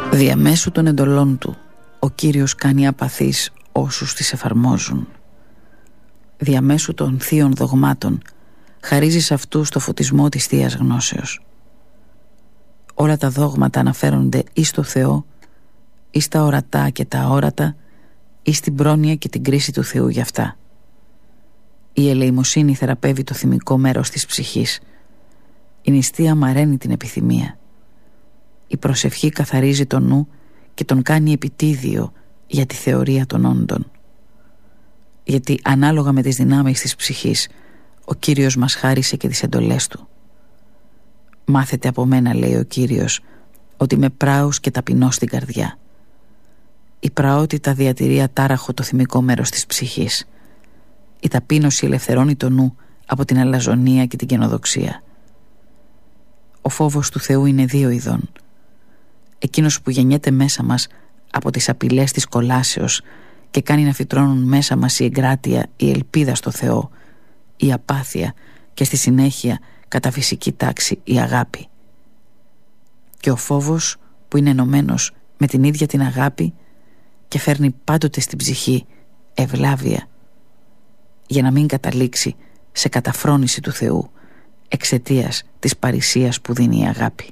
Διαμέσου των εντολών του ο Κύριος κάνει απαθείς όσους τις εφαρμόζουν. Διαμέσου των θείων δογμάτων χαρίζει σε αυτούς το φωτισμό της Θείας Γνώσεως. Όλα τα δόγματα αναφέρονται ή στο Θεό, ή στα ορατά και τα αόρατα, ή στην πρόνοια και την κρίση του Θεού για αυτά. Η ελεημοσύνη θεραπεύει το θυμικό μέρος της ψυχής. Η νηστεία μαραίνει την επιθυμία. Η προσευχή καθαρίζει τον νου και τον κάνει επιτίδιο για τη θεωρία των όντων. Γιατί ανάλογα με τις δυνάμεις της ψυχής ο Κύριος μας χάρισε και τις εντολές του. «Μάθετε από μένα», λέει ο Κύριος, «ότι είμαι πράος και ταπεινός στην καρδιά». Η πραότητα διατηρεί ατάραχο το θυμικό μέρος της ψυχής. Η ταπείνωση ελευθερώνει το νου από την αλαζονία και την καινοδοξία. Ο φόβος του Θεού είναι δύο ειδών. Εκείνος που γεννιέται μέσα μας από τις απειλές της κολάσεως και κάνει να φυτρώνουν μέσα μας η εγκράτεια, η ελπίδα στο Θεό, η απάθεια και στη συνέχεια κατά φυσική τάξη η αγάπη. Και ο φόβος που είναι ενωμένος με την ίδια την αγάπη και φέρνει πάντοτε στην ψυχή ευλάβεια, για να μην καταλήξει σε καταφρόνηση του Θεού εξαιτίας της παρησίας που δίνει η αγάπη.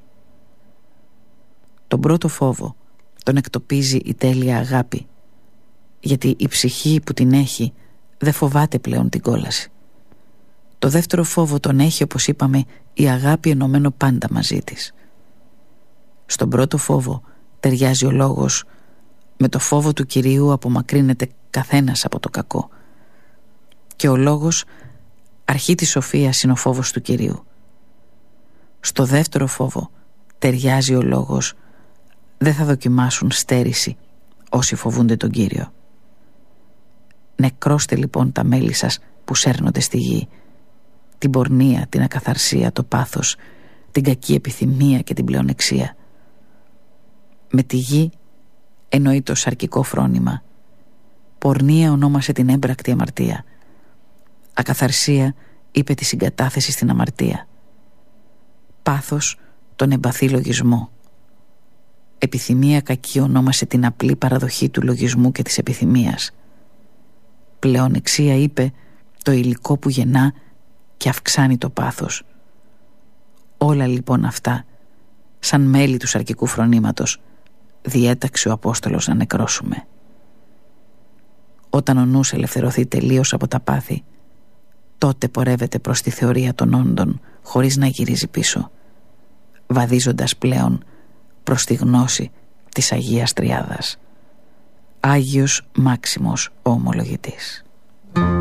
Τον πρώτο φόβο τον εκτοπίζει η τέλεια αγάπη, γιατί η ψυχή που την έχει δεν φοβάται πλέον την κόλαση. Το δεύτερο φόβο τον έχει, όπως είπαμε, η αγάπη ενωμένο πάντα μαζί της. Στον πρώτο φόβο ταιριάζει ο λόγος, με το φόβο του Κυρίου απομακρύνεται καθένας από το κακό. Και ο λόγος, αρχή της σοφίας, είναι ο φόβος του Κυρίου. Στο δεύτερο φόβο ταιριάζει ο λόγος, δεν θα δοκιμάσουν στέρηση όσοι φοβούνται τον Κύριο. Νεκρώστε λοιπόν τα μέλη σας που σέρνονται στη γη, την πορνεία, την ακαθαρσία, το πάθος, την κακή επιθυμία και την πλεονεξία. Με τη γη εννοεί το σαρκικό φρόνημα. Πορνεία ονόμασε την έμπρακτη αμαρτία. Ακαθαρσία είπε τη συγκατάθεση στην αμαρτία. Πάθος τον εμπαθή λογισμό. Επιθυμία κακή ονόμασε την απλή παραδοχή του λογισμού και της επιθυμίας. Πλεονεξία είπε το υλικό που γεννά και αυξάνει το πάθος. Όλα λοιπόν αυτά, σαν μέλη του σαρκικού φρονήματος, διέταξε ο Απόστολος να νεκρώσουμε. Όταν ο νους ελευθερωθεί τελείως από τα πάθη, τότε πορεύεται προς τη θεωρία των όντων χωρίς να γυρίζει πίσω, βαδίζοντας πλέον προς τη γνώση της Αγίας Τριάδας. Άγιος Μάξιμος ο Ομολογητής.